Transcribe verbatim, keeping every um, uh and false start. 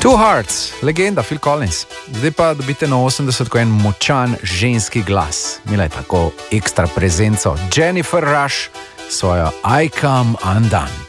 Two Hearts, legenda Phil Collins. Zdaj pa dobite na osemdeset en močan ženski glas. Imela je tako ekstra prezenco Jennifer Rush, svojo I Come Undone.